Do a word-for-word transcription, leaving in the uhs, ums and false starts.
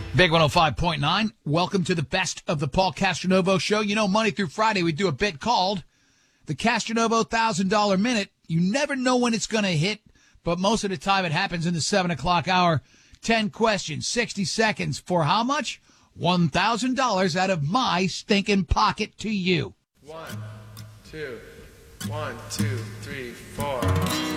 Big one oh five point nine. Welcome to the best of the Paul Castronovo Show. You know, Monday through Friday, we do a bit called the Castronovo one thousand dollars Minute. You never know when it's going to hit, but most of the time it happens in the seven o'clock hour. ten questions, sixty seconds for how much? one thousand dollars out of my stinking pocket to you. One, two, one, two, three, four.